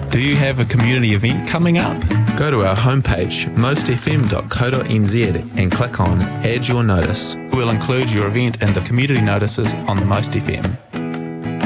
Do you have a community event coming up? Go to our homepage, mostfm.co.nz and click on Add Your Notice. We'll include your event in the community notices on the Most FM.